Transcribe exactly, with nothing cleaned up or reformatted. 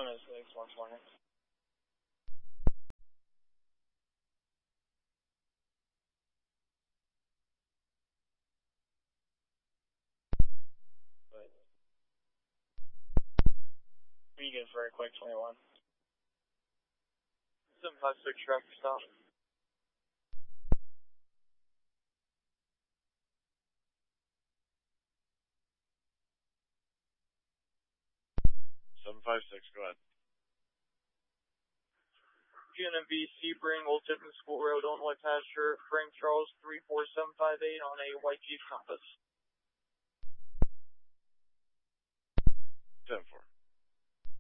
one oh six, one twenty. Vegan for a quick twenty-one. seven five six traffic stop. seven five six, go ahead. G N M B Sebring, Old Tipton School Road, Illinois Pasture, Frank Charles three four seven five eight on a white Jeep Compass.